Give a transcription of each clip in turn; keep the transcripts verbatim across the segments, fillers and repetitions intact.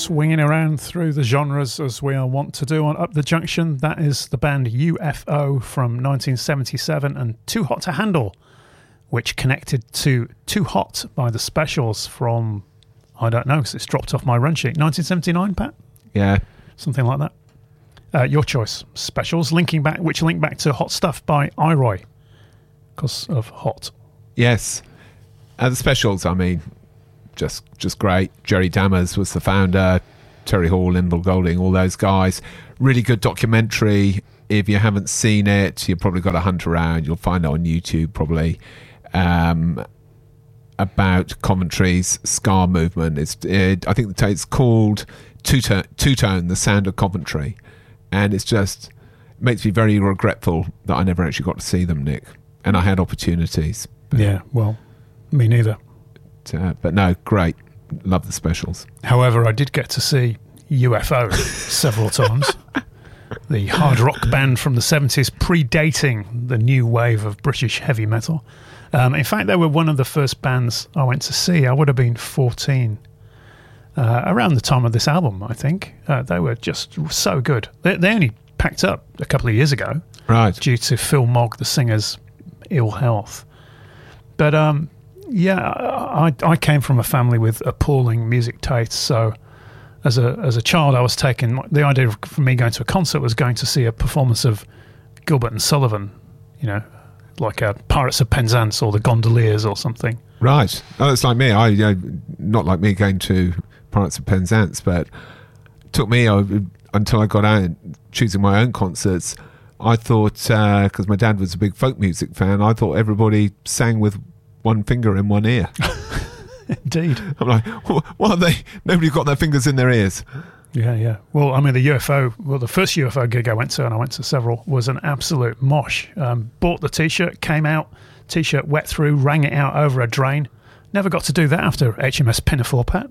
swinging around through the genres as we are wont to do on Up the Junction. That is the band U F O from nineteen seventy-seven and Too Hot to Handle, which connected to Too Hot by the Specials from, I don't know, because it's dropped off my run sheet, nineteen seventy-nine, Pat? Yeah. Something like that. Uh, your choice, Specials, linking back, which link back to Hot Stuff by I-Roy, because of Hot. Yes. And the Specials, I mean, just just great. Jerry Dammers was the founder, Terry Hall, Lindell Golding, all those guys. Really good documentary. If you haven't seen it, you've probably got to hunt around. You'll find it on YouTube probably. Um, about Coventry's ska movement. It's it, I think the it's called Two-Tone, Two-Tone, the Sound of Coventry. And it's just, it makes me very regretful that I never actually got to see them, Nick. And I had opportunities. But, yeah, well, me neither. But, uh, but no, great. Love the Specials. However, I did get to see U F O several times. The hard rock band from the seventies, predating the new wave of British heavy metal. Um, in fact, they were one of the first bands I went to see. I would have been fourteen. Uh, around the time of this album, I think. Uh, they were just so good. They, they only packed up a couple of years ago. Right. Due to Phil Mogg, the singer's ill health. But, um, yeah, I, I came from a family with appalling music tastes, so as a as a child I was taken, the idea for me going to a concert was going to see a performance of Gilbert and Sullivan, you know, like a Pirates of Penzance or the Gondoliers or something. Right. Oh, it's like me. I uh, not like me going to Pirates of Penzance, but it took me uh, until I got out choosing my own concerts. I thought, because uh, my dad was a big folk music fan, I thought everybody sang with one finger in one ear. Indeed. I'm like, what are they? Nobody got their fingers in their ears. Yeah, yeah. Well, I mean, the U F O, well, the first U F O gig I went to, and I went to several, was an absolute mosh. Um, bought the T-shirt, came out, T-shirt wet through, rang it out over a drain. Never got to do that after H M S Pinafore, Pat.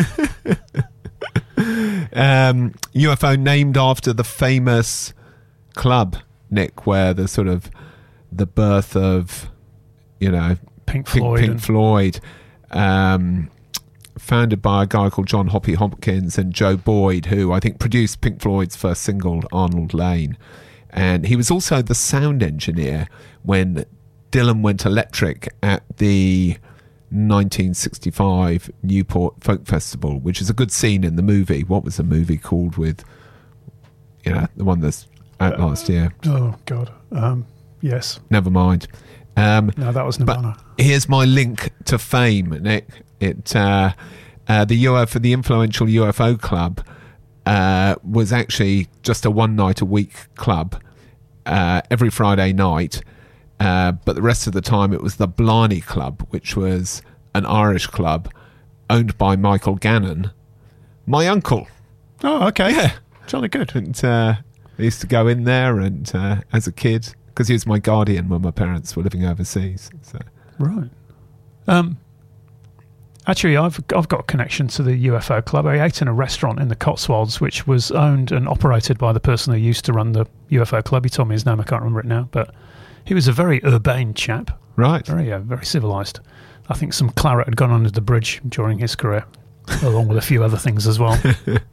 um, U F O named after the famous club, Nick, where the sort of the birth of, you know, Pink Floyd. Pink, Pink Floyd. Um, founded by a guy called John Hoppy Hopkins and Joe Boyd, who I think produced Pink Floyd's first single, Arnold Lane. And he was also the sound engineer when Dylan went electric at the nineteen sixty-five Newport Folk Festival, which is a good scene in the movie. What was the movie called with, you know, the one that's out uh, last year? Oh, God. Um, yes. Never mind. Um, no, that was Nirvana. But here's my link to fame, Nick. It uh, uh, the U F O, the influential U F O club, uh, was actually just a one night a week club uh, every Friday night. Uh, but the rest of the time it was the Blarney Club, which was an Irish club owned by Michael Gannon, my uncle. Oh, okay. Yeah. Jolly good. And uh, I used to go in there and uh, as a kid, because he was my guardian when my parents were living overseas. So. Right. Um. Actually, I've I've got a connection to the U F O club. I ate in a restaurant in the Cotswolds, which was owned and operated by the person who used to run the U F O club. He told me his name. I can't remember it now, but he was a very urbane chap. Right. Very, uh, very civilised. I think some claret had gone under the bridge during his career, along with a few other things as well.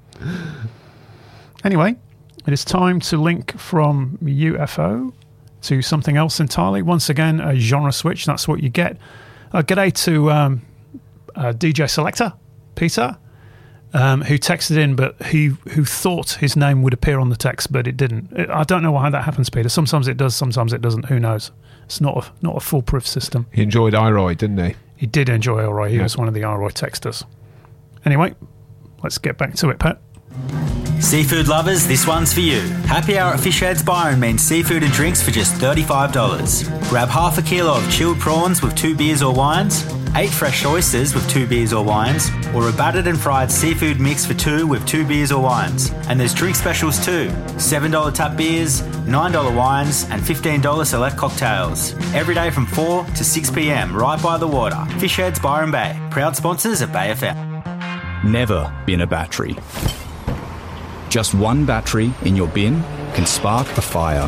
Anyway, it is time to link from U F O to something else entirely. Once again, a genre switch. That's what you get. Uh, g'day to um, uh, D J Selector, Peter, um, who texted in, but who, who thought his name would appear on the text, but it didn't. I don't know why that happens, Peter. Sometimes it does, sometimes it doesn't. Who knows? It's not a, not a foolproof system. He enjoyed I-Roy, didn't he? He did enjoy I-Roy. He yeah. was one of the I-Roy texters. Anyway, let's get back to it, Pat. Seafood lovers, this one's for you. Happy Hour at Fish Heads Byron means seafood and drinks for just thirty-five dollars. Grab half a kilo of chilled prawns with two beers or wines, eight fresh oysters with two beers or wines, or a battered and fried seafood mix for two with two beers or wines. And there's drink specials too. seven dollars tap beers, nine dollars wines, and fifteen dollars select cocktails. Every day from four to six p.m, right by the water. Fish Heads Byron Bay, proud sponsors of Bay F M. Never bin a battery. Just one battery in your bin can spark a fire.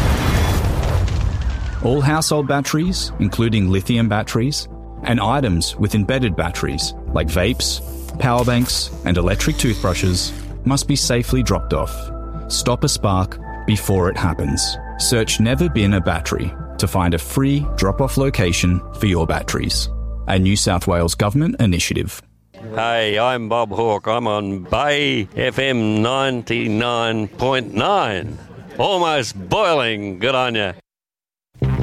All household batteries, including lithium batteries, and items with embedded batteries like vapes, Power banks and electric toothbrushes must be safely dropped off. Stop a spark before it happens. Search Never Bin a Battery to find a free drop-off location for your batteries. A New South Wales Government initiative. Hey, I'm Bob Hawke. I'm on Bay F M ninety-nine point nine. Almost boiling. Good on ya.